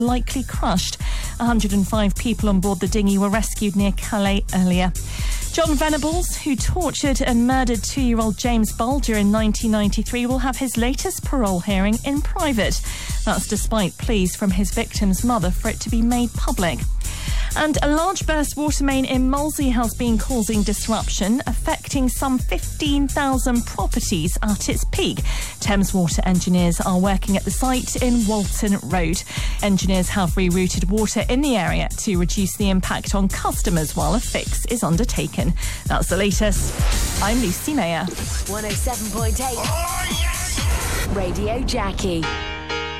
likely crushed. 105 people on board the dinghy were rescued near Calais earlier. John Venables, who tortured and murdered 2-year-old James Bulger in 1993, will have his latest parole hearing in private. That's despite pleas from his victim's mother for it to be made public. And a large burst water main in Molesey has been causing disruption, affecting some 15,000 properties at its peak. Thames Water engineers are working at the site in Walton Road. Engineers have rerouted water in the area to reduce the impact on customers while a fix is undertaken. That's the latest. I'm Lucy Mayer. 107.8 Radio Jackie.